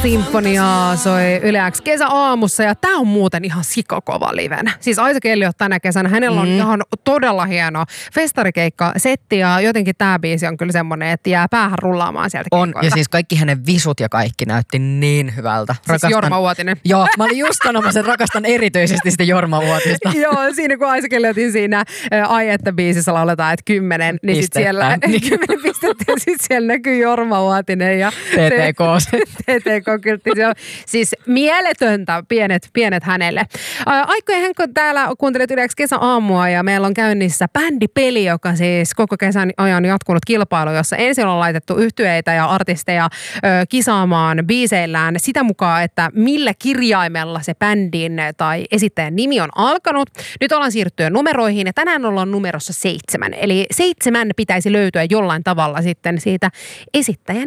Sinfoniaa soi Yle X kesäaamussa ja tää on muuten ihan sikakova livenä. Siis Isaac Elliot tänä kesänä, hänellä on ihan todella hieno festarikeikka-setti ja jotenkin tää biisi on kyllä semmonen, että jää päähän rullaamaan sieltä keikoilta. On, ja siis kaikki hänen visut ja kaikki näytti niin hyvältä. Siis Jorma Uotinen. Joo, mä olin just sanomassa, että rakastan erityisesti sitä Jorma Uotista. Joo, siinä kun Isaac Elliotin siinä Ai että -biisissä lauletaan, että 10, niin sit siellä 10 pistettä ja sit siellä näkyy Jorma Uotinen ja TTK-kyltti. Siis mieletöntä, pienet hänelle. Aikojen Henkko täällä kuuntelet Yle X kesäaamua ja meillä on käynnissä bändipeli, joka siis koko kesän ajan jatkunut kilpailu, jossa ensin on laitettu yhtyeitä ja artisteja kisaamaan biiseillään sitä mukaan, että millä kirjaimella se bändin tai esittäjän nimi on alkanut. Nyt ollaan siirtyä numeroihin ja tänään ollaan numerossa 7. Eli 7 pitäisi löytyä jollain tavalla sitten siitä esittäjän